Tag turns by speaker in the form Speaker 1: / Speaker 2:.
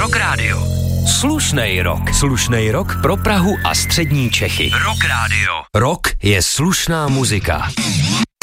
Speaker 1: Rock Radio. Slušnej rock. Slušnej rock pro Prahu a střední Čechy. Rock Radio. Rock je slušná muzika.